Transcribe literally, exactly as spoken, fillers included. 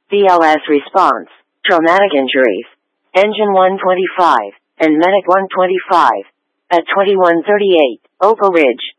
B L S response, traumatic injuries, Engine one twenty-five, and Medic one twenty-five. At twenty-one thirty-eight, Opal Ridge,